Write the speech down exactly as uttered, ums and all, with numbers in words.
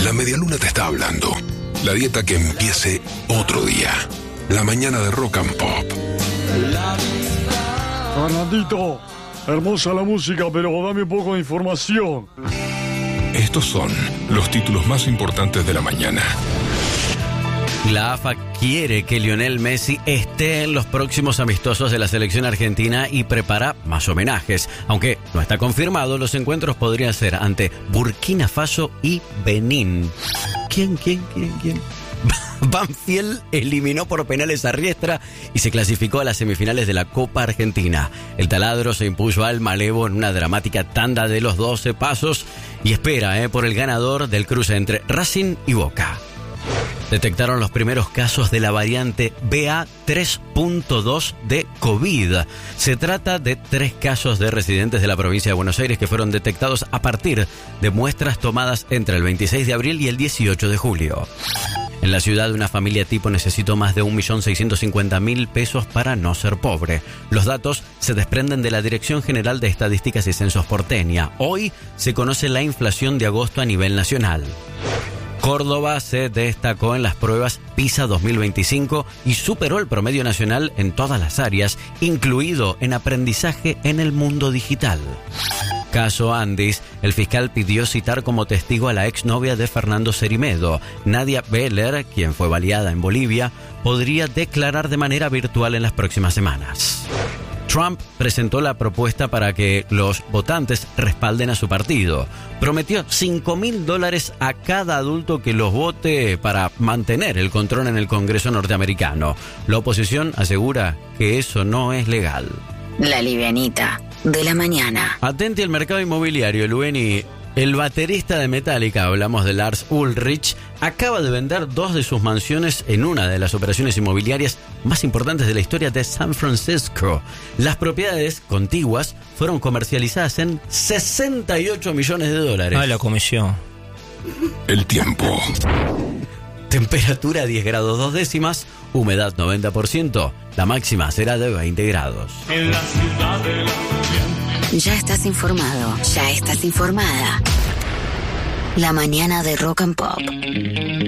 La medialuna te está hablando. La dieta que empiece otro día. La mañana de Rock and Pop. Fernandito, hermosa la música, pero dame un poco de información. Estos son los títulos más importantes de la mañana. La A F A quiere que Lionel Messi esté en los próximos amistosos de la selección argentina y prepara más homenajes. Aunque no está confirmado, los encuentros podrían ser ante Burkina Faso y Benín. ¿Quién, quién, quién, quién? Banfield eliminó por penales a Riestra y se clasificó a las semifinales de la Copa Argentina. El taladro se impuso al Malevo en una dramática tanda de los doce pasos y espera eh, por el ganador del cruce entre Racing y Boca. Detectaron los primeros casos de la variante B A tres punto dos de COVID. Se trata de tres casos de residentes de la provincia de Buenos Aires que fueron detectados a partir de muestras tomadas entre el veintiséis de abril y el dieciocho de julio. En la ciudad, una familia tipo necesitó más de un millón seiscientos cincuenta mil pesos para no ser pobre. Los datos se desprenden de la Dirección General de Estadísticas y Censos porteña. Hoy se conoce la inflación de agosto a nivel nacional. Córdoba se destacó en las pruebas PISA dos mil veinticinco y superó el promedio nacional en todas las áreas, incluido en aprendizaje en el mundo digital. Caso Andis, el fiscal pidió citar como testigo a la exnovia de Fernando Cerimedo. Nadia Beller, quien fue baleada en Bolivia, podría declarar de manera virtual en las próximas semanas. Trump presentó la propuesta para que los votantes respalden a su partido. Prometió cinco mil dólares a cada adulto que los vote para mantener el control en el Congreso norteamericano. La oposición asegura que eso no es legal. La livianita de la mañana. Atente al mercado inmobiliario, Lueni. El baterista de Metallica, hablamos de Lars Ulrich, acaba de vender dos de sus mansiones en una de las operaciones inmobiliarias más importantes de la historia de San Francisco. Las propiedades contiguas fueron comercializadas en sesenta y ocho millones de dólares. Ah, la comisión. El tiempo. Temperatura diez grados dos décimas, humedad noventa por ciento. La máxima será de veinte grados. En la ciudad de la... Ya estás informado, ya estás informada. La mañana de Rock and Pop.